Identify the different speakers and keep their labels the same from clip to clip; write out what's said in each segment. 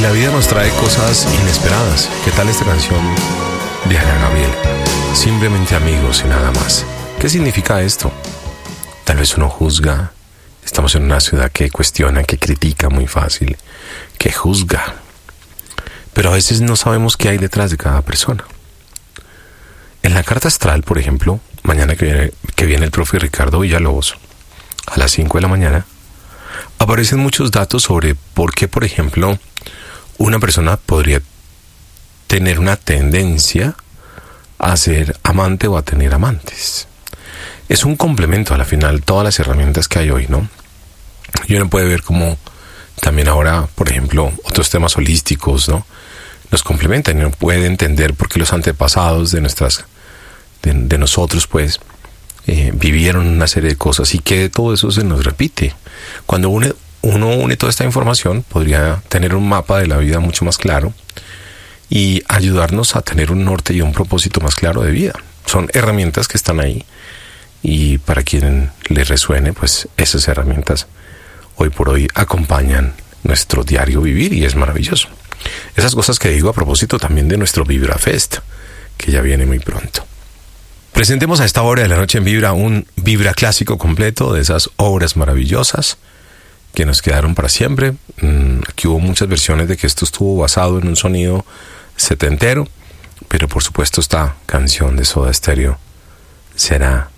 Speaker 1: la vida nos trae cosas inesperadas. ¿Qué tal esta canción de Ana Gabriel? Simplemente amigos y nada más. ¿Qué significa esto? Tal vez uno juzga. Estamos en una ciudad que cuestiona, que critica muy fácil, que juzga. Pero a veces no sabemos qué hay detrás de cada persona. En la carta astral, por ejemplo, mañana que viene el profe Ricardo Villalobos, a las 5 de la mañana, aparecen muchos datos sobre por qué, por ejemplo, una persona podría tener una tendencia a ser amante o a tener amantes. Es un complemento a la final todas las herramientas que hay hoy, ¿no? Y uno puede ver cómo también ahora, por ejemplo, otros temas holísticos, ¿no?, nos complementan y uno puede entender por qué los antepasados de nosotros, pues, vivieron una serie de cosas y que todo eso se nos repite. Cuando uno une toda esta información, podría tener un mapa de la vida mucho más claro y ayudarnos a tener un norte y un propósito más claro de vida. Son herramientas que están ahí y para quien le resuene, pues esas herramientas hoy por hoy acompañan nuestro diario vivir y es maravilloso. Esas cosas que digo a propósito también de nuestro Vibra Fest, que ya viene muy pronto. Presentemos a esta hora de la noche en Vibra un Vibra clásico completo de esas obras maravillosas que nos quedaron para siempre. Aquí hubo muchas versiones de que esto estuvo basado en un sonido setentero, pero por supuesto esta canción de Soda Stereo será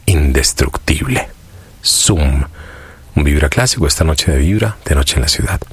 Speaker 1: indestructible. Zoom, un Vibra clásico esta noche de Vibra, de Noche en la Ciudad.